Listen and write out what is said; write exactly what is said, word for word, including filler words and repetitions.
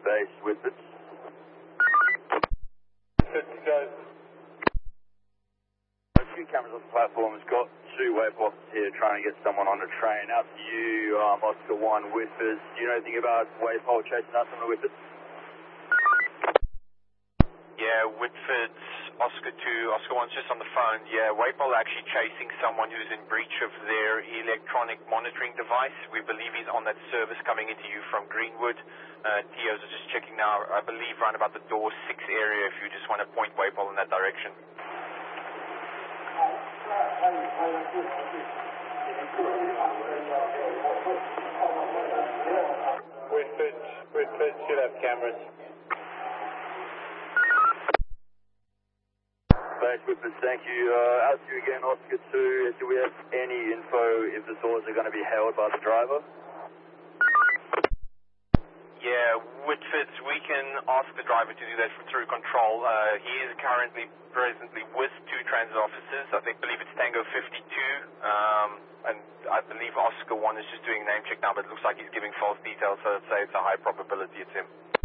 Base Whitford. fifty guys. A few cameras on the platform has got two waypoints here trying to get someone on the train. Out to you, um, Oscar one, Whitford. Do you know anything about waypole chasing us on the Whitford? Yeah, Whitford's Oscar two, Oscar one's just on the phone. Yeah, Waypole actually chasing someone who's in breach of their electronic monitoring device. We believe he's on that service coming into you from Greenwood. Uh, T Os are just checking now, I believe, around about the door six area if you just want to point Waypole in that direction. Whitford, Whitford should have cameras. Base Whitford, thank you. Uh, out to you again, Oscar two. Do we have any info if the doors are going to be held by the driver? Yeah, Whitford's, we can ask the driver to do that through control. Uh, he is currently, presently with two transit officers. I think, believe it's Tango fifty-two, um, and I believe Oscar one is just doing a name check now, but it looks like he's giving false details, so I'd say it's a high probability it's him.